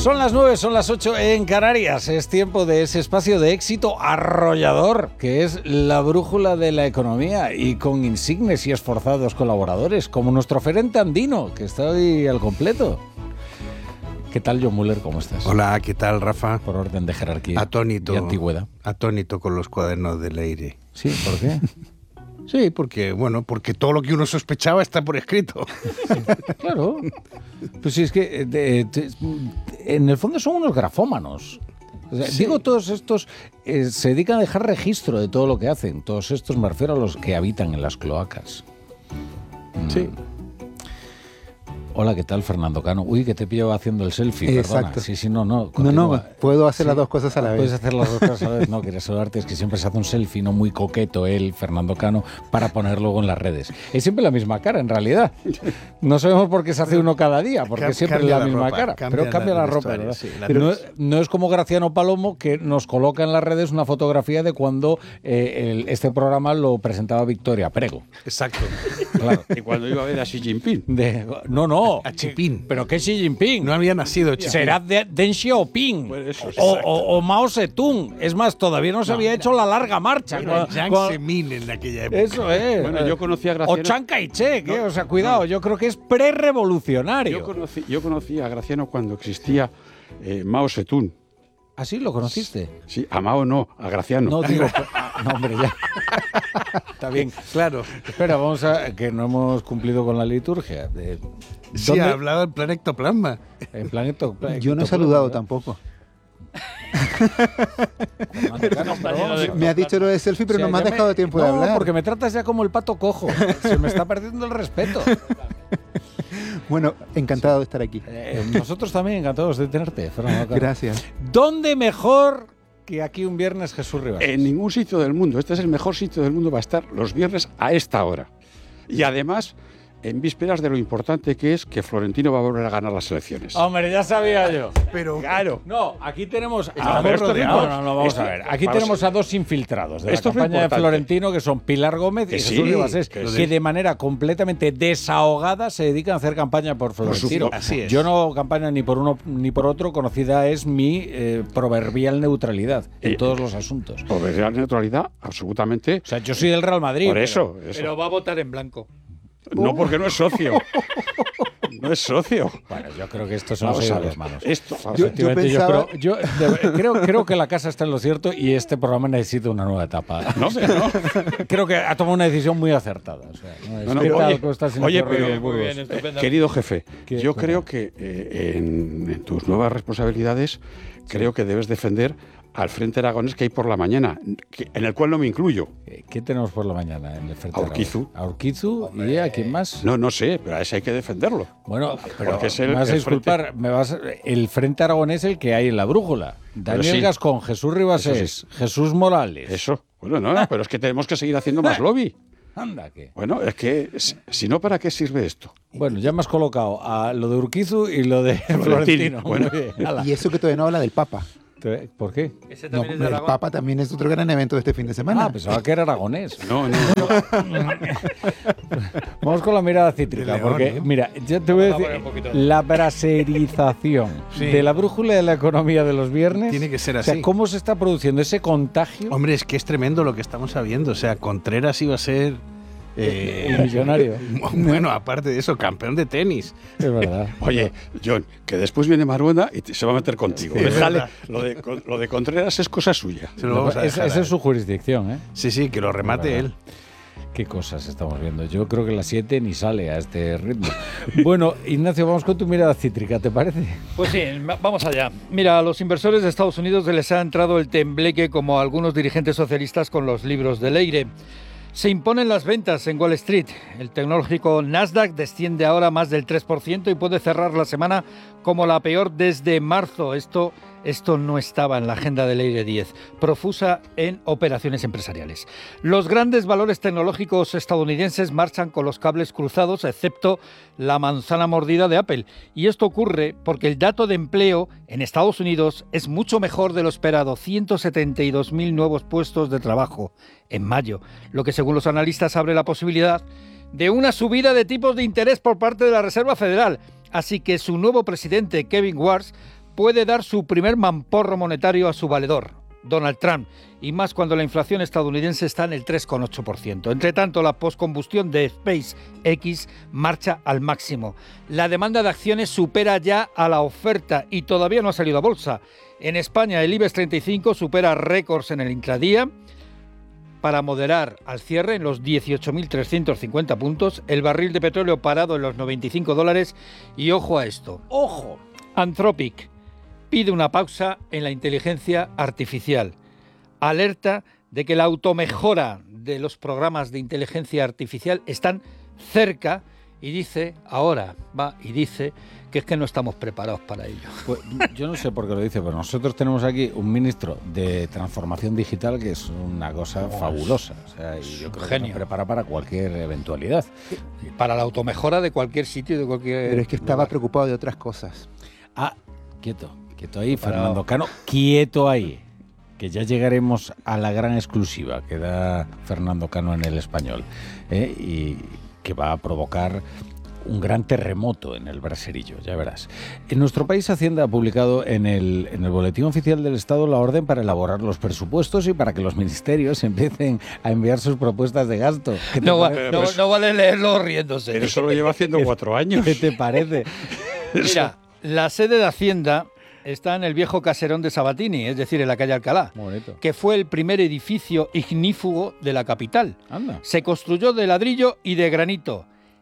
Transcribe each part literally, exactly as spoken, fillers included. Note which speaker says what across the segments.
Speaker 1: Son las nueve, son las ocho en Canarias. Es tiempo de ese espacio de éxito arrollador que es la brújula de la economía, y con insignes y esforzados colaboradores como nuestro oferente andino, que está hoy al completo. ¿Qué tal, John Muller? ¿Cómo estás?
Speaker 2: Hola, ¿qué tal, Rafa?
Speaker 1: Por orden de jerarquía
Speaker 2: atónito,
Speaker 1: y antigüedad.
Speaker 2: Atónito con los cuadernos de Leire.
Speaker 1: Sí, ¿por qué?
Speaker 2: Sí, porque, bueno, porque todo lo que uno sospechaba está por escrito.
Speaker 1: Claro. Pues sí, es que de, de, en el fondo son unos grafómanos. O sea, sí. Digo, todos estos eh, se dedican a dejar registro de todo lo que hacen. Todos estos me refiero a los que habitan en las cloacas.
Speaker 2: Sí.
Speaker 1: Mm. Hola, ¿qué tal, Fernando Cano? Uy, que te pillo haciendo el selfie,
Speaker 3: Exacto.
Speaker 1: Perdona. Sí, sí, no, no.
Speaker 3: Continúa. No, no, puedo hacer sí. las dos cosas a la vez.
Speaker 1: Puedes hacer las dos cosas a la vez. No, quería saludarte, es que siempre se hace un selfie, no muy coqueto él, Fernando Cano, para poner luego en las redes. Es siempre la misma cara, en realidad. No sabemos por qué se hace uno cada día, porque Cam- siempre es la, la misma ropa, cara. Cambia pero cambia la, la ropa, ¿verdad? Sí, la no, no es como Graciano Palomo, que nos coloca en las redes una fotografía de cuando eh, el, este programa lo presentaba Victoria Prego.
Speaker 2: Exacto.
Speaker 4: Claro. Y cuando iba a ver a Xi Jinping.
Speaker 1: De, no, no.
Speaker 2: A Chipín.
Speaker 1: ¿Pero qué Xi Jinping?
Speaker 2: No había nacido Xi
Speaker 1: Será de, Deng Xiaoping bueno, eso, o, o, o Mao Zedong. Es más, todavía no se no, había hecho la larga marcha.
Speaker 2: Era Jiang Zemin en aquella época.
Speaker 1: Eso es.
Speaker 4: Bueno, yo conocí a Graciano.
Speaker 1: O Chiang Kai-shek, no, ¿eh? O sea, cuidado, no. Yo creo que es pre-revolucionario.
Speaker 4: Yo conocí, yo conocí a Graciano cuando existía eh, Mao Zedong.
Speaker 1: ¿Ah, sí? ¿Lo conociste?
Speaker 4: Sí, a Mao no, a Graciano.
Speaker 1: No, digo, ah, no, hombre, ya. Está bien.
Speaker 2: Claro.
Speaker 1: Espera, vamos a... que no hemos cumplido con la liturgia. De,
Speaker 2: sí, ha hablado en plan ectoplasma.
Speaker 1: En plan ectoplasma.
Speaker 3: Yo no he saludado ¿verdad? Tampoco. Me has dicho lo de selfie, pero o sea, no me has me... dejado tiempo
Speaker 1: no,
Speaker 3: de hablar.
Speaker 1: No, porque me tratas ya como el pato cojo. Se me está perdiendo el respeto.
Speaker 3: Bueno, encantado de estar aquí.
Speaker 1: Eh, nosotros también encantados de tenerte, Fernando.
Speaker 3: Gracias.
Speaker 1: ¿Dónde mejor que aquí un viernes, Jesús Rivas?
Speaker 4: En ningún sitio del mundo. Este es el mejor sitio del mundo para estar los viernes a esta hora. Y además, en vísperas de lo importante que es que Florentino va a volver a ganar las elecciones.
Speaker 1: Hombre, ya sabía yo.
Speaker 2: Pero
Speaker 1: claro. No, aquí tenemos...
Speaker 2: A, ver, no,
Speaker 1: no, no, no, vamos esto, a ver. Aquí tenemos a dos infiltrados de la
Speaker 4: esto
Speaker 1: campaña de Florentino, que son Pilar Gómez y
Speaker 4: que
Speaker 1: Jesús
Speaker 4: sí,
Speaker 1: Ribasés,
Speaker 4: que,
Speaker 1: que
Speaker 4: sí.
Speaker 1: de manera completamente desahogada se dedican a hacer campaña por Florentino.
Speaker 2: Por su, así es.
Speaker 1: Yo no campaña ni por uno ni por otro. Conocida es mi eh, proverbial neutralidad en eh, todos los asuntos.
Speaker 4: Proverbial neutralidad, absolutamente.
Speaker 1: O sea, yo soy del Real Madrid.
Speaker 4: Por
Speaker 1: pero,
Speaker 4: eso, eso.
Speaker 5: Pero va a votar en blanco.
Speaker 4: No, porque no es socio. No es socio.
Speaker 1: Bueno, yo creo que esto se nos ha ido a las manos.
Speaker 4: Esto,
Speaker 3: yo, yo, pensaba...
Speaker 1: yo, creo, yo de, creo, creo que la casa está en lo cierto y este programa necesita una nueva etapa.
Speaker 4: No sé, ¿no?
Speaker 1: Creo que ha tomado una decisión muy acertada. O sea, no,
Speaker 4: no, no, oye, oye pero,
Speaker 5: muy bien,
Speaker 4: querido jefe, yo ¿cómo? creo que eh, en, en tus nuevas responsabilidades sí. creo que debes defender al Frente Aragonés que hay por la mañana, que, en el cual no me incluyo.
Speaker 1: ¿Qué tenemos por la mañana en el Frente
Speaker 4: a Urquizu.
Speaker 1: A Urquizu y a quién más.
Speaker 4: No, no sé, pero a ese hay que defenderlo.
Speaker 1: Bueno, pero
Speaker 4: Porque es el,
Speaker 1: me vas a
Speaker 4: el
Speaker 1: disculpar,
Speaker 4: frente.
Speaker 1: me vas a, el Frente Aragonés es el que hay en la brújula. Daniel sí. Gascón, Jesús Ribasés, sí. Jesús Morales.
Speaker 4: Eso, bueno, no, pero es que tenemos que seguir haciendo más lobby.
Speaker 1: Anda, ¿qué?
Speaker 4: Bueno, es que, si no, ¿para qué sirve esto?
Speaker 1: Bueno, ya me has colocado a lo de Urquizu y lo de Florentino.
Speaker 4: Bueno.
Speaker 3: Y eso que todavía no habla del Papa.
Speaker 1: ¿Por qué?
Speaker 5: Ese
Speaker 3: no,
Speaker 5: es de
Speaker 3: el Papa también es otro gran evento de este fin de semana.
Speaker 1: Ah, pensaba que era aragonés.
Speaker 4: No, no. no.
Speaker 1: Vamos con la mirada cítrica, León, porque, ¿no? Mira, ya te voy a decir, la braserización sí. de la brújula de la economía de los viernes.
Speaker 2: Tiene que ser así.
Speaker 1: O sea, ¿cómo se está produciendo ese contagio?
Speaker 2: Hombre, es que es tremendo lo que estamos sabiendo. O sea, Contreras iba a ser...
Speaker 1: Eh, el millonario.
Speaker 2: Bueno, aparte de eso, campeón de tenis.
Speaker 1: Es verdad.
Speaker 4: Oye, John, que después viene Maruenda y te, se va a meter contigo.
Speaker 2: Sí,
Speaker 4: Déjale, lo, de, lo de Contreras es cosa suya.
Speaker 2: Se lo vamos a
Speaker 1: esa es su jurisdicción, ¿eh?
Speaker 2: Sí, sí, que lo remate él.
Speaker 1: Qué cosas estamos viendo. Yo creo que las siete ni sale a este ritmo. Bueno, Ignacio, vamos con tu mirada cítrica, ¿te parece?
Speaker 5: Pues sí, vamos allá. Mira, a los inversores de Estados Unidos les ha entrado el tembleque como a algunos dirigentes socialistas con los libros de Leire. Se imponen las ventas en Wall Street. El tecnológico Nasdaq desciende ahora más del tres por ciento y puede cerrar la semana como la peor desde marzo. Esto, esto no estaba en la agenda de Leire diez, profusa en operaciones empresariales. Los grandes valores tecnológicos estadounidenses marchan con los cables cruzados, excepto la manzana mordida de Apple. Y esto ocurre porque el dato de empleo en Estados Unidos es mucho mejor de lo esperado, ciento setenta y dos mil nuevos puestos de trabajo en mayo, lo que según los analistas abre la posibilidad de una subida de tipos de interés por parte de la Reserva Federal. Así que su nuevo presidente, Kevin Warsh, puede dar su primer mamporro monetario a su valedor, Donald Trump, y más cuando la inflación estadounidense está en el tres coma ocho por ciento. Entre tanto, la poscombustión de SpaceX marcha al máximo. La demanda de acciones supera ya a la oferta y todavía no ha salido a bolsa. En España, el IBEX treinta y cinco supera récords en el intradía para moderar al cierre en los dieciocho mil trescientos cincuenta puntos, el barril de petróleo parado en los noventa y cinco dólares y ojo a esto, ¡ojo! Anthropic pide una pausa en la inteligencia artificial. Alerta de que la automejora de los programas de inteligencia artificial están cerca y dice, ahora va y dice que es que no estamos preparados para ello.
Speaker 1: Pues, yo no sé por qué lo dice, pero nosotros tenemos aquí un ministro de transformación digital que es una cosa oh, fabulosa. O sea, y yo creo genio. que nos prepara para cualquier eventualidad.
Speaker 5: Para la automejora de cualquier sitio y de cualquier
Speaker 3: Pero es que estaba
Speaker 5: lugar.
Speaker 3: preocupado de otras cosas.
Speaker 1: Ah, quieto, quieto ahí, Pero... Fernando Cano, quieto ahí. Que ya llegaremos a la gran exclusiva que da Fernando Cano en El Español, ¿eh? Y que va a provocar un gran terremoto en el braserillo, ya verás. En nuestro país, Hacienda ha publicado en el, en el Boletín Oficial del Estado la orden para elaborar los presupuestos y para que los ministerios empiecen a enviar sus propuestas de gasto.
Speaker 5: No, va, no, pues, no vale leerlo riéndose.
Speaker 4: Pero eso lo lleva haciendo cuatro años.
Speaker 1: ¿Qué te parece?
Speaker 5: Mira, la sede de Hacienda está en el viejo caserón de Sabatini, es decir, en la calle Alcalá,
Speaker 1: Bonito.
Speaker 5: que fue el primer edificio ignífugo de la capital.
Speaker 1: Anda.
Speaker 5: Se construyó de ladrillo y de granito.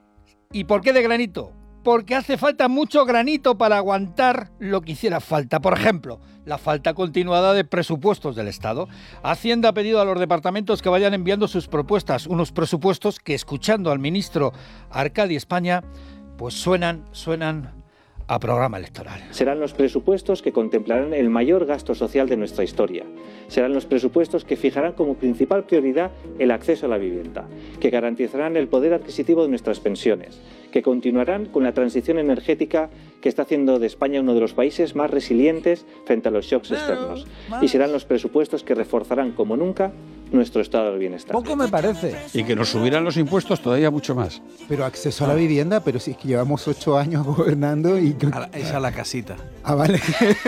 Speaker 5: ¿Y por qué de granito? Porque hace falta mucho granito para aguantar lo que hiciera falta. Por ejemplo, la falta continuada de presupuestos del Estado. Hacienda ha pedido a los departamentos que vayan enviando sus propuestas, unos presupuestos que, escuchando al ministro Arcadi España, pues suenan, suenan a programa electoral.
Speaker 6: Serán los presupuestos que contemplarán el mayor gasto social de nuestra historia. Serán los presupuestos que fijarán como principal prioridad el acceso a la vivienda, que garantizarán el poder adquisitivo de nuestras pensiones, que continuarán con la transición energética que está haciendo de España uno de los países más resilientes frente a los shocks externos. Y serán los presupuestos que reforzarán como nunca nuestro estado del bienestar.
Speaker 1: Poco me parece.
Speaker 4: Y que nos subirán los impuestos todavía mucho más.
Speaker 3: Pero acceso a la vivienda, pero si es que llevamos ocho años gobernando y...
Speaker 2: A la, es a la casita.
Speaker 3: Ah, vale.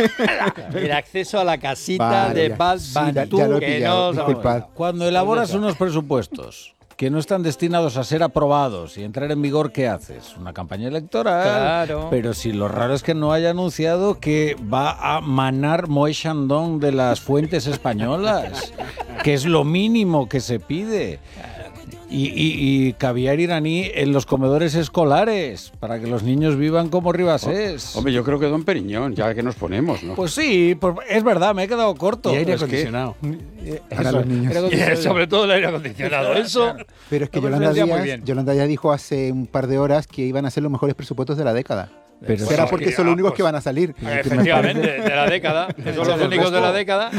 Speaker 5: El acceso a la casita
Speaker 3: Vale,
Speaker 5: de
Speaker 3: ya.
Speaker 5: Bad
Speaker 3: Sí,
Speaker 5: Bunny.
Speaker 3: ya- ya lo he
Speaker 5: que
Speaker 3: pillado,
Speaker 5: no-
Speaker 3: disculpad.
Speaker 1: Cuando elaboras unos presupuestos que no están destinados a ser aprobados y entrar en vigor, ¿qué haces? Una campaña electoral.
Speaker 5: Claro.
Speaker 1: Pero si lo raro es que no haya anunciado que va a manar Moe Chandon de las fuentes españolas, que es lo mínimo que se pide. Y, y, y caviar iraní en los comedores escolares, para que los niños vivan como Ribasés.
Speaker 4: Hombre, yo creo que Don Periñón, ya que nos ponemos, ¿no?
Speaker 1: Pues sí, pues es verdad, me he quedado corto.
Speaker 2: Y aire
Speaker 1: Es que-
Speaker 2: acondicionado.
Speaker 3: Para los niños.
Speaker 1: aire acondicionado.
Speaker 5: Sobre todo el aire acondicionado. Eso.
Speaker 3: Pero es que
Speaker 5: Lo
Speaker 3: Yolanda
Speaker 5: vendría muy
Speaker 3: Díaz,
Speaker 5: bien.
Speaker 3: Yolanda ya dijo hace un par de horas que iban a ser los mejores presupuestos de la década.
Speaker 1: Pero
Speaker 3: Será
Speaker 1: sí,
Speaker 3: porque son los
Speaker 5: ah,
Speaker 3: únicos
Speaker 5: pues,
Speaker 3: que van a salir.
Speaker 5: Efectivamente, de la década. Que son los únicos de la década.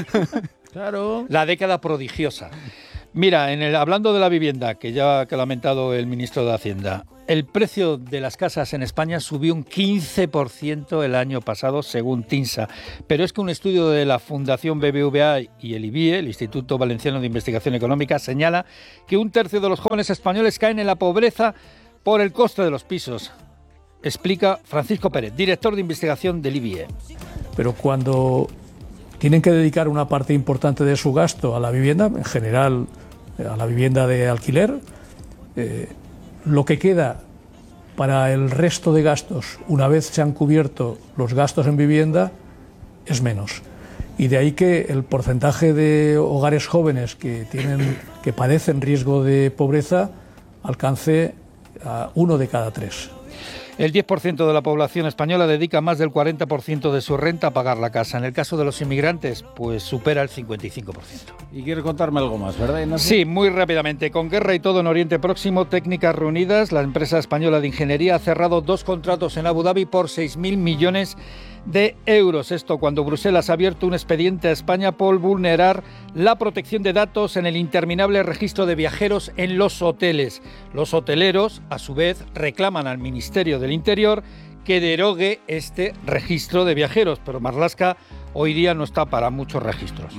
Speaker 1: Claro.
Speaker 5: La década prodigiosa. Mira, en el, hablando de la vivienda, que ya que ha lamentado el ministro de Hacienda, el precio de las casas en España subió un quince por ciento el año pasado, según TINSA. Pero es que un estudio de la Fundación B B V A y el I B I E, el Instituto Valenciano de Investigación Económica, señala que un tercio de los jóvenes españoles caen en la pobreza por el coste de los pisos. Explica Francisco Pérez, director de investigación del I B I E.
Speaker 7: Pero cuando tienen que dedicar una parte importante de su gasto a la vivienda, en general a la vivienda de alquiler, eh, lo que queda para el resto de gastos, una vez se han cubierto los gastos en vivienda, es menos. Y de ahí que el porcentaje de hogares jóvenes que, tienen, que padecen riesgo de pobreza alcance a uno de cada tres.
Speaker 5: El diez por ciento de la población española dedica más del cuarenta por ciento de su renta a pagar la casa. En el caso de los inmigrantes, pues supera el cincuenta y cinco por ciento.
Speaker 1: Y quieres contarme algo más, ¿verdad, Ignacio?
Speaker 5: Sí, muy rápidamente. Con guerra y todo en Oriente Próximo, Técnicas Reunidas, la empresa española de ingeniería, ha cerrado dos contratos en Abu Dhabi por seis mil millones de euros. Esto cuando Bruselas ha abierto un expediente a España por vulnerar la protección de datos en el interminable registro de viajeros en los hoteles. Los hoteleros, a su vez, reclaman al Ministerio del Interior que derogue este registro de viajeros, pero Marlaska hoy día no está para muchos registros.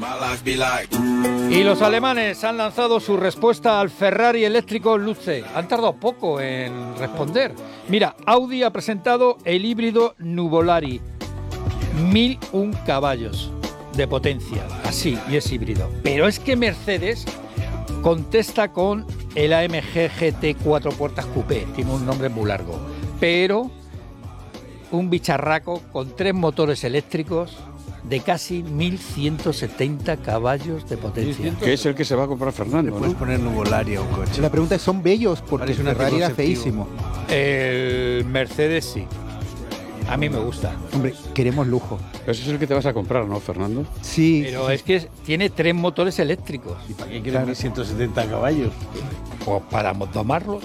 Speaker 5: Y los alemanes han lanzado su respuesta al Ferrari eléctrico Luce. Han tardado poco en responder. Mira, Audi ha presentado el híbrido Nuvolari. mil uno caballos de potencia, así, y es híbrido. Pero es que Mercedes contesta con el A M G G T cuatro puertas coupé, tiene un nombre muy largo, pero un bicharraco con tres motores eléctricos de casi mil ciento setenta caballos de potencia.
Speaker 4: Que es el que se va a comprar Fernando,
Speaker 2: Le puedes
Speaker 4: ¿no?
Speaker 2: poner nubolaria a un coche.
Speaker 3: La pregunta es, ¿son bellos? Porque
Speaker 2: Parece un
Speaker 3: Ferrari era
Speaker 2: anticonceptivo.
Speaker 3: feísimo.
Speaker 5: El Mercedes sí. A mí me gusta.
Speaker 3: Hombre, queremos lujo.
Speaker 4: Ese es el que te vas a comprar, ¿no, Fernando?
Speaker 3: Sí.
Speaker 5: Pero es que tiene tres motores eléctricos.
Speaker 2: ¿Y para qué quieres mil ciento setenta caballos?
Speaker 5: Pues para domarlos.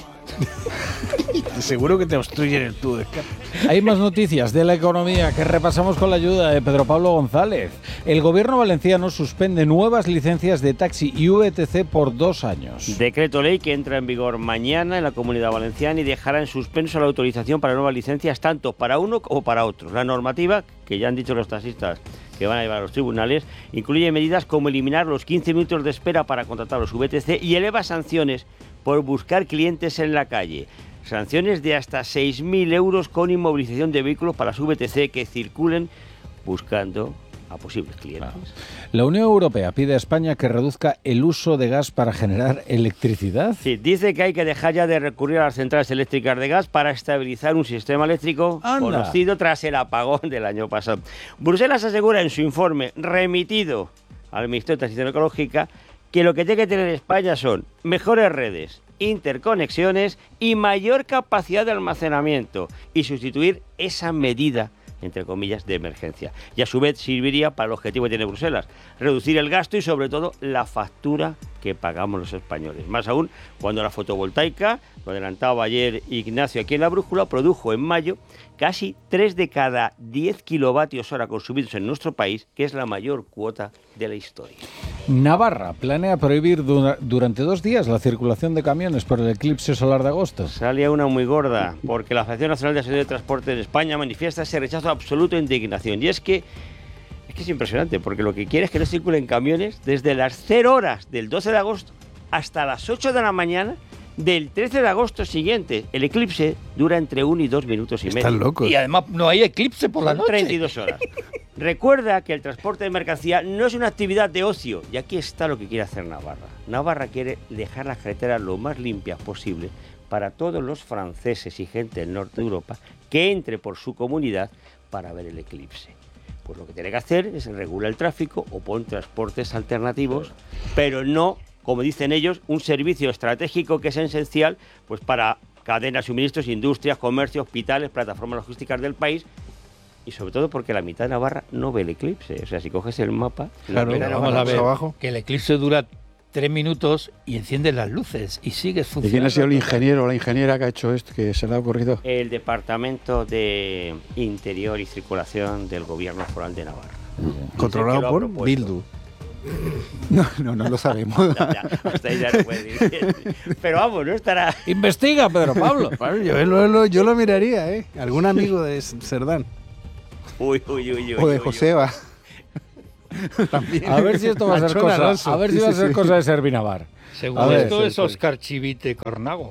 Speaker 2: Seguro que te obstruyen el tubo de escape.
Speaker 1: Hay más noticias de la economía que repasamos con la ayuda de Pedro Pablo González. El gobierno valenciano suspende nuevas licencias de taxi y V T C por dos años.
Speaker 8: Decreto ley que entra en vigor mañana en la Comunidad Valenciana y dejará en suspenso la autorización para nuevas licencias tanto para uno como para otros. La normativa, que ya han dicho los taxistas que van a llevar a los tribunales, incluye medidas como eliminar los quince minutos de espera para contratar los V T C y eleva sanciones por buscar clientes en la calle. Sanciones de hasta seis mil euros con inmovilización de vehículos para los V T C que circulen buscando a posibles clientes.
Speaker 1: La Unión Europea pide a España que reduzca el uso de gas para generar electricidad.
Speaker 8: Sí, dice que hay que dejar ya de recurrir a las centrales eléctricas de gas para estabilizar un sistema eléctrico
Speaker 1: Anda.
Speaker 8: conocido tras el apagón del año pasado. Bruselas asegura en su informe remitido al Ministerio de Transición Ecológica que lo que tiene que tener España son mejores redes, interconexiones y mayor capacidad de almacenamiento y sustituir esa medida, entre comillas, de emergencia. Y a su vez serviría para el objetivo que tiene Bruselas, reducir el gasto y sobre todo la factura que pagamos los españoles. Más aún cuando la fotovoltaica, lo adelantaba ayer Ignacio aquí en La Brújula, produjo en mayo casi tres de cada diez kilovatios hora consumidos en nuestro país, que es la mayor cuota de la historia.
Speaker 1: Navarra planea prohibir dura- durante dos días la circulación de camiones por el eclipse solar de agosto.
Speaker 8: Salía una muy gorda, porque la Federación Nacional de Seguridad de Transporte de España manifiesta ese rechazo absoluto e indignación. Y es que, es que es impresionante, porque lo que quiere es que no circulen camiones desde las cero horas del doce de agosto hasta las ocho de la mañana del trece de agosto siguiente. El eclipse dura entre uno y dos minutos y medio.
Speaker 2: Están locos.
Speaker 5: Y además no hay eclipse por la
Speaker 8: Son
Speaker 5: noche.
Speaker 8: treinta y dos horas. Recuerda que el transporte de mercancía no es una actividad de ocio, y aquí está lo que quiere hacer Navarra. Navarra quiere dejar las carreteras lo más limpias posible para todos los franceses y gente del norte de Europa que entre por su comunidad para ver el eclipse. Pues lo que tiene que hacer es regular el tráfico o poner transportes alternativos, pero no, como dicen ellos, un servicio estratégico que es esencial pues para cadenas de suministros, industrias, comercio, hospitales, plataformas logísticas del país. Y sobre todo porque la mitad de Navarra no ve el eclipse. O sea, si coges el mapa...
Speaker 2: Claro,
Speaker 8: la
Speaker 5: Pero
Speaker 8: mitad
Speaker 5: vamos a ver,
Speaker 2: abajo.
Speaker 5: que el eclipse dura tres minutos y enciendes las luces y sigues
Speaker 4: ¿Y
Speaker 5: funcionando.
Speaker 4: quién ha sido el ingeniero o la ingeniera que ha hecho esto, que se le ha ocurrido?
Speaker 8: El Departamento de Interior y Circulación del Gobierno Foral de Navarra.
Speaker 2: Controlado
Speaker 8: Dice que lo ha
Speaker 2: por
Speaker 8: propuesto.
Speaker 2: Bildu.
Speaker 3: No, no, no lo sabemos.
Speaker 8: Ya, ya, hasta ahí ya no puede decir. Pero vamos, no estará...
Speaker 1: Investiga, Pedro Pablo.
Speaker 2: Bueno, yo, lo, lo- yo lo miraría, ¿eh? Algún amigo de Cerdán.
Speaker 8: Uy, uy, uy, uy.
Speaker 3: O de
Speaker 8: uy,
Speaker 3: Joseba.
Speaker 2: También.
Speaker 1: A ver si esto va a ser
Speaker 2: Anchón
Speaker 1: cosa,
Speaker 2: Alonso.
Speaker 1: a ver si va a ser cosa de Servinavar.
Speaker 5: Según
Speaker 1: A ver,
Speaker 5: esto
Speaker 1: sí,
Speaker 5: es
Speaker 1: sí.
Speaker 5: Óscar Chivite Cornago.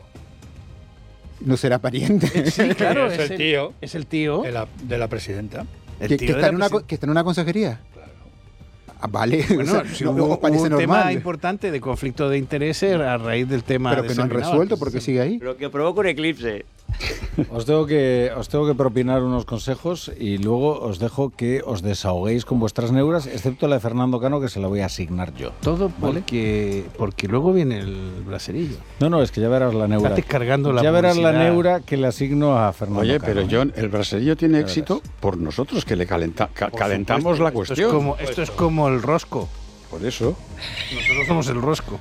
Speaker 3: No será pariente.
Speaker 2: Sí, claro,
Speaker 5: es el tío
Speaker 2: Es el tío.
Speaker 5: de la, de la presidenta.
Speaker 2: El
Speaker 3: que,
Speaker 2: tío
Speaker 3: que
Speaker 2: de
Speaker 3: está
Speaker 2: la
Speaker 3: en una,
Speaker 2: presi-
Speaker 3: co- que está en una consejería. Ah, vale.
Speaker 2: Bueno,
Speaker 3: O sea,
Speaker 2: si
Speaker 3: no-
Speaker 2: hubo,
Speaker 3: ¿os parece
Speaker 2: hubo un tema
Speaker 3: normal?
Speaker 2: importante de conflicto de intereses a raíz del tema
Speaker 3: Pero
Speaker 2: de
Speaker 3: que no han
Speaker 2: Servinavar.
Speaker 3: resuelto porque sigue ahí.
Speaker 8: Lo que provoca un eclipse.
Speaker 1: Os tengo que os tengo que propinar unos consejos y luego os dejo que os desahoguéis con vuestras neuras, excepto la de Fernando Cano, que se la voy a asignar yo.
Speaker 2: Todo
Speaker 1: ¿Vale?
Speaker 2: porque, porque luego viene el braserillo.
Speaker 1: No, no, es que ya verás la neura.
Speaker 2: Estás descargando la
Speaker 1: ya verás la
Speaker 2: publicidad.
Speaker 1: neura que le asigno a Fernando
Speaker 4: Oye,
Speaker 1: Cano.
Speaker 4: pero John, el braserillo tiene
Speaker 1: Ya
Speaker 4: éxito
Speaker 1: verás.
Speaker 4: por nosotros, que le calenta- ca-
Speaker 2: Por
Speaker 4: calentamos
Speaker 2: supuesto,
Speaker 4: la
Speaker 2: esto es
Speaker 4: cuestión.
Speaker 2: como- esto es como el rosco.
Speaker 4: Por eso.
Speaker 2: Nosotros somos el rosco.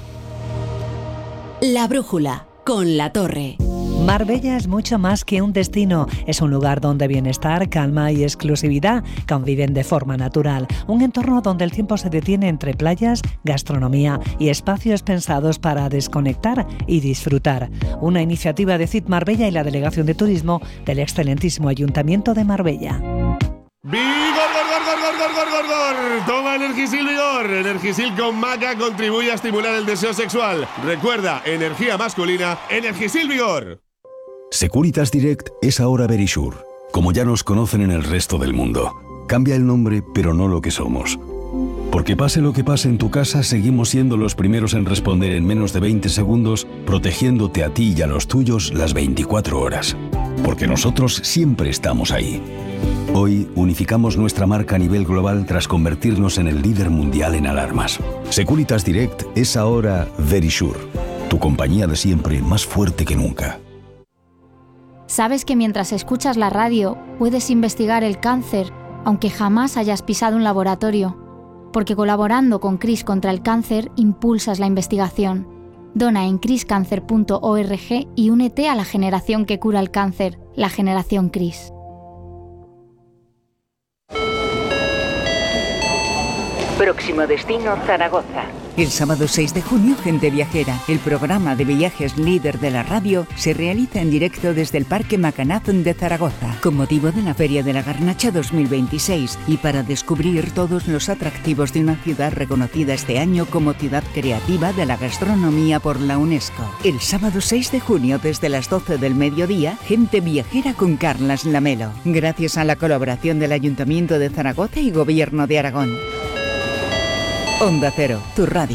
Speaker 9: La Brújula, con La Torre.
Speaker 10: Marbella es mucho más que un destino. Es un lugar donde bienestar, calma y exclusividad conviven de forma natural. Un entorno donde el tiempo se detiene entre playas, gastronomía y espacios pensados para desconectar y disfrutar. Una iniciativa de C I T Marbella y la Delegación de Turismo del excelentísimo Ayuntamiento de Marbella.
Speaker 11: ¡Vigor, gor, gor, gor, gor, gor, gor, gor! Toma Energisil Vigor. Energisil con maca contribuye a estimular el deseo sexual. Recuerda, energía masculina, Energisil Vigor.
Speaker 12: Securitas Direct es ahora Verisure, como ya nos conocen en el resto del mundo. Cambia el nombre, pero no lo que somos. Porque pase lo que pase en tu casa, seguimos siendo los primeros en responder en menos de veinte segundos, protegiéndote a ti y a los tuyos las veinticuatro horas. Porque nosotros siempre estamos ahí. Hoy unificamos nuestra marca a nivel global tras convertirnos en el líder mundial en alarmas. Securitas Direct es ahora Verisure, tu compañía de siempre más fuerte que nunca.
Speaker 13: ¿Sabes que mientras escuchas la radio puedes investigar el cáncer, aunque jamás hayas pisado un laboratorio? Porque colaborando con CRIS contra el cáncer impulsas la investigación. Dona en cris cáncer punto org y únete a la generación que cura el cáncer, la generación CRIS.
Speaker 14: Próximo destino, Zaragoza. El sábado seis de junio, Gente Viajera, el programa de viajes líder de la radio, se realiza en directo desde el Parque Macanaz de Zaragoza, con motivo de la Feria de la Garnacha dos mil veintiséis y para descubrir todos los atractivos de una ciudad reconocida este año como ciudad creativa de la gastronomía por la UNESCO. El sábado seis de junio, desde las doce del mediodía, Gente Viajera con Carlas Lamelo, gracias a la colaboración del Ayuntamiento de Zaragoza y Gobierno de Aragón. Onda Cero, tu radio.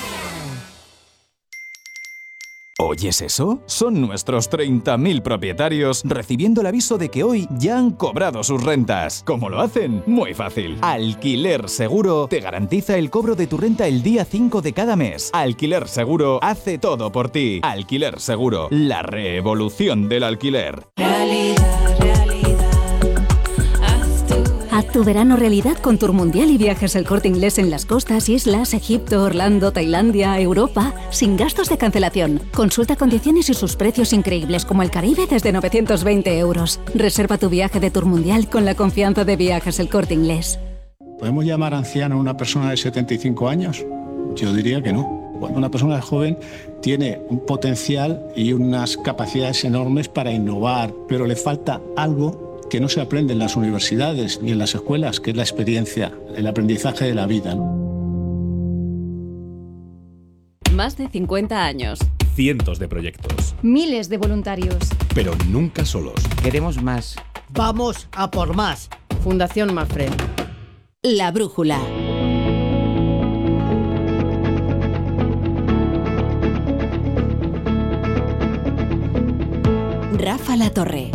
Speaker 15: ¿Oyes eso? Son nuestros treinta mil propietarios recibiendo el aviso de que hoy ya han cobrado sus rentas. ¿Cómo lo hacen? Muy fácil. Alquiler Seguro te garantiza el cobro de tu renta el día cinco de cada mes. Alquiler Seguro hace todo por ti. Alquiler Seguro, la revolución del alquiler.
Speaker 9: Realidad, realidad. Haz tu verano realidad con Tour Mundial y Viajes El Corte Inglés en las costas, islas, Egipto, Orlando, Tailandia, Europa, sin gastos de cancelación. Consulta condiciones y sus precios increíbles como el Caribe desde novecientos veinte euros. Reserva tu viaje de Tour Mundial con la confianza de Viajes El Corte Inglés.
Speaker 16: ¿Podemos llamar anciano a una persona de setenta y cinco años? Yo diría que no. Cuando una persona joven tiene un potencial y unas capacidades enormes para innovar, pero le falta algo que no se aprende en las universidades ni en las escuelas, que es la experiencia, el aprendizaje de la vida.
Speaker 17: Más de cincuenta años.
Speaker 18: Cientos de proyectos.
Speaker 17: Miles de voluntarios.
Speaker 18: Pero nunca solos.
Speaker 19: Queremos más.
Speaker 20: Vamos a por más.
Speaker 17: Fundación Mafre.
Speaker 9: La Brújula. Rafa La Torre.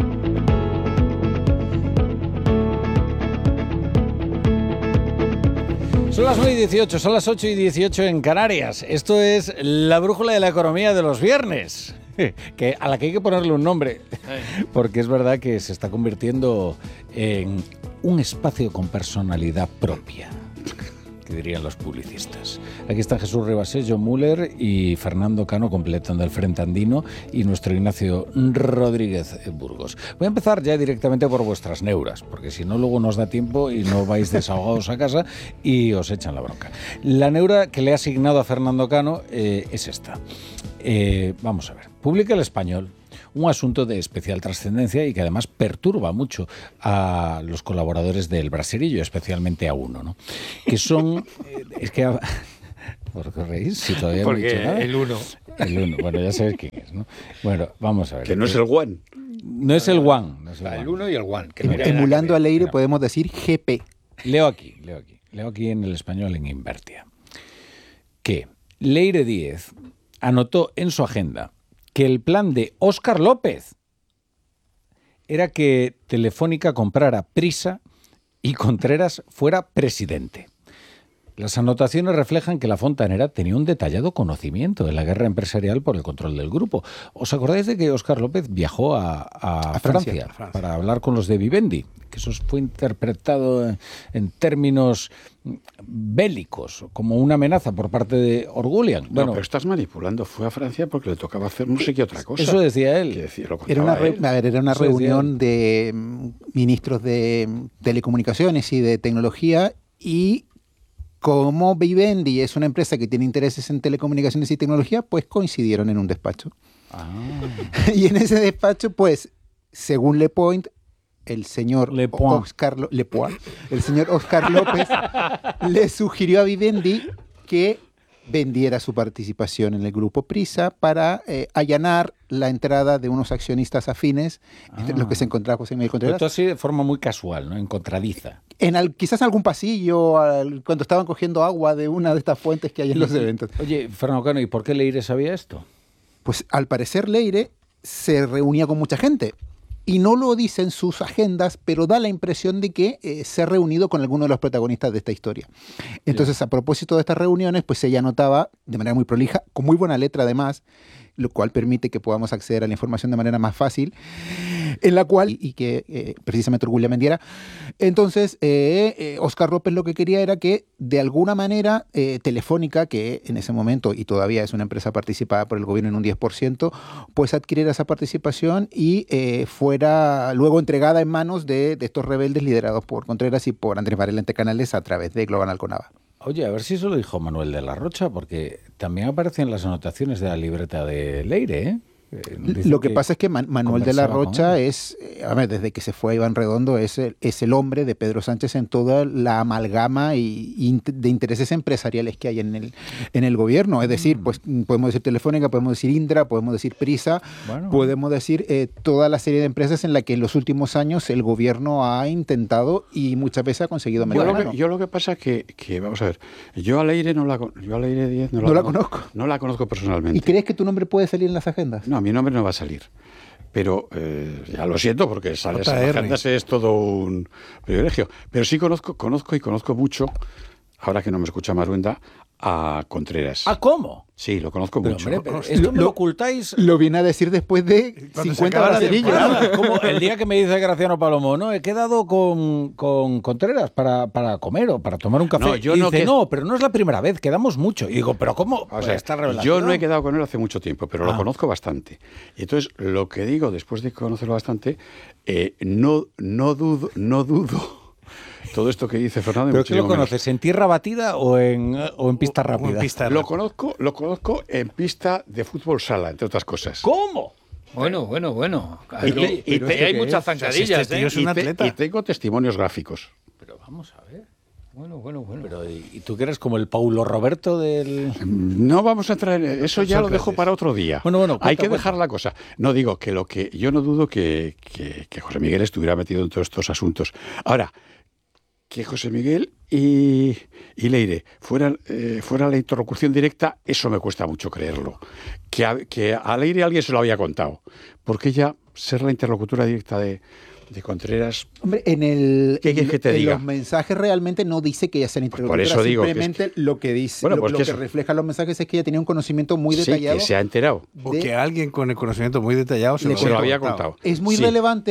Speaker 1: Son las nueve y dieciocho, son las ocho y dieciocho en Canarias. Esto es la brújula de la economía de los viernes, que a la que hay que ponerle un nombre, porque es verdad que se está convirtiendo en un espacio con personalidad propia, que dirían los publicistas. Aquí están Jesús Ribasés, John Muller y Fernando Cano completando el Frente Andino y nuestro Ignacio Rodríguez Burgos. Voy a empezar ya directamente por vuestras neuras, porque si no luego nos da tiempo y no vais desahogados a casa y os echan la bronca. La neura que le he asignado a Fernando Cano eh, es esta. Eh, vamos a ver. Publica El Español un asunto de especial trascendencia y que además perturba mucho a los colaboradores del Braserillo, especialmente a uno, ¿no? Que son... Eh, es que... ¿Por qué reís? Si todavía
Speaker 4: Porque
Speaker 1: no he dicho nada.
Speaker 4: el uno.
Speaker 1: El uno, bueno, ya sabes quién es, ¿no? Bueno, vamos a ver.
Speaker 4: Que no es el One.
Speaker 1: No es el One. No es el,
Speaker 5: el uno y el One. Que
Speaker 3: Mira, emulando al aire podemos decir G P.
Speaker 1: Leo aquí, leo aquí. Leo aquí en El Español en Invertia. Que Leire Díez anotó en su agenda que el plan de Óscar López era que Telefónica comprara Prisa y Contreras fuera presidente. Las anotaciones reflejan que la Fontanera tenía un detallado conocimiento de la guerra empresarial por el control del grupo. ¿Os acordáis de que Óscar López viajó a, a, a Francia, Francia, Francia para hablar con los de Vivendi? Que eso fue interpretado en, en términos bélicos, como una amenaza por parte de Orgulian.
Speaker 4: Bueno, no, pero estás manipulando. Fue a Francia porque le tocaba hacer no sé qué otra cosa.
Speaker 1: Eso decía él.
Speaker 4: Decir,
Speaker 3: era una, re, a ver, era una reunión de ministros de telecomunicaciones y de tecnología y... Como Vivendi es una empresa que tiene intereses en telecomunicaciones y tecnología, pues coincidieron en un despacho. Ah. Y en ese despacho, pues, según Le Point, el señor Le Oscar, Le Point, el señor Óscar López le sugirió a Vivendi que vendiera su participación en el grupo Prisa para eh, allanar la entrada de unos accionistas afines, ah. entre los que se encontraba José Miguel Contreras.
Speaker 1: Esto así de forma muy casual, ¿no? Encontradiza.
Speaker 3: En al, quizás en algún pasillo, al, cuando estaban cogiendo agua de una de estas fuentes que hay en los eventos.
Speaker 1: Oye, Fernando Cano, ¿y por qué Leire sabía esto?
Speaker 3: Pues al parecer Leire se reunía con mucha gente. Y no lo dice en sus agendas, pero da la impresión de que eh, se ha reunido con alguno de los protagonistas de esta historia. Entonces, a propósito de estas reuniones, pues ella anotaba de manera muy prolija, con muy buena letra además, lo cual permite que podamos acceder a la información de manera más fácil, en la cual, y que eh, precisamente Orgullo Mendiera, entonces eh, eh, Óscar López lo que quería era que de alguna manera eh, Telefónica, que en ese momento y todavía es una empresa participada por el gobierno en un diez por ciento, pues adquiriera esa participación y eh, fuera luego entregada en manos de, de estos rebeldes liderados por Contreras y por Andrés Varela Ente Canales a través de Global Alconava.
Speaker 1: Oye, a ver si eso lo dijo Manuel de la Rocha, porque también aparecen las anotaciones de la libreta de Leire, ¿eh?
Speaker 3: Lo que, que pasa es que Man Manuel de la Rocha es, a ver, desde que se fue a Iván Redondo, es el, es el hombre de Pedro Sánchez en toda la amalgama y, y de intereses empresariales que hay en el, en el gobierno. Es decir, pues podemos decir Telefónica, podemos decir Indra, podemos decir Prisa, bueno. podemos decir eh, toda la serie de empresas en la que en los últimos años el gobierno ha intentado y muchas veces ha conseguido meter
Speaker 4: yo,
Speaker 3: mano.
Speaker 4: Lo que, yo lo que pasa es que, que, vamos a ver, yo a Leire no la, yo a Leire Díez no la,
Speaker 3: ¿No la
Speaker 4: conozco,
Speaker 3: conozco.
Speaker 4: No la conozco personalmente.
Speaker 3: ¿Y crees que tu nombre puede salir en las agendas?
Speaker 4: No, mi nombre no va a salir. Pero eh, ya lo siento porque sale en las agendas es todo un privilegio. Pero sí conozco, conozco y conozco mucho, ahora que no me escucha Maruenda, a Contreras.
Speaker 1: ¿Ah, cómo?
Speaker 4: Sí, lo conozco
Speaker 1: pero,
Speaker 4: mucho.
Speaker 1: Hombre, pero esto me lo ocultáis.
Speaker 3: Lo viene a decir después de cincuenta bracerillas.
Speaker 1: Como el día que me dice Graciano Palomo, no, he quedado con, con Contreras para, para comer o para tomar un café.
Speaker 4: No, yo
Speaker 1: y
Speaker 4: no
Speaker 1: dice,
Speaker 4: que...
Speaker 1: no, pero no es la primera vez, quedamos mucho. Y digo, ¿pero cómo?
Speaker 4: O sea, esta yo no he quedado con él hace mucho tiempo, pero ah. lo conozco bastante. Y entonces, lo que digo, después de conocerlo bastante, eh, no, no dudo, no dudo. Todo esto que dice Fernando.
Speaker 1: ¿Pero qué lo conoces? ¿En tierra batida o en, o en pista rápida?
Speaker 4: En pista lo, conozco, lo conozco en pista de fútbol sala, entre otras cosas.
Speaker 5: ¿Cómo? Bueno, bueno, bueno.
Speaker 4: Y, te, y te,
Speaker 5: hay muchas zancadillas.
Speaker 4: O sea, si este
Speaker 5: ¿eh?
Speaker 4: es un atleta. Y, te, y tengo testimonios gráficos.
Speaker 1: Pero vamos a ver. Bueno, bueno, bueno. Pero, ¿y tú que eres como el Paulo Roberto del...?
Speaker 4: No vamos a entrar en eso, ya lo dejo para otro día.
Speaker 1: Bueno, bueno. Cuenta,
Speaker 4: Hay que
Speaker 1: cuenta.
Speaker 4: dejar la cosa. No digo que lo que... Yo no dudo que, que, que José Miguel estuviera metido en todos estos asuntos. Ahora, que José Miguel y, y Leire fueran eh, fuera la interlocución directa, eso me cuesta mucho creerlo. Que a, que a Leire alguien se lo había contado. Porque ella, ser la interlocutora directa de... de Contreras.
Speaker 3: Hombre, en el
Speaker 4: ¿Qué quieres que te
Speaker 3: en
Speaker 4: diga?
Speaker 3: los mensajes realmente no dice que ella sea interlocutora.
Speaker 4: Pues por eso digo
Speaker 3: simplemente
Speaker 4: que es que...
Speaker 3: lo que dice,
Speaker 4: bueno,
Speaker 3: lo,
Speaker 4: pues
Speaker 3: lo
Speaker 4: que,
Speaker 3: que
Speaker 4: eso...
Speaker 3: refleja los mensajes es que ella tenía un conocimiento muy detallado.
Speaker 4: Sí, que se ha enterado.
Speaker 2: De... Porque alguien con el conocimiento muy detallado se,
Speaker 4: se
Speaker 2: lo,
Speaker 4: lo había contado.
Speaker 3: Es muy
Speaker 4: sí.
Speaker 3: relevante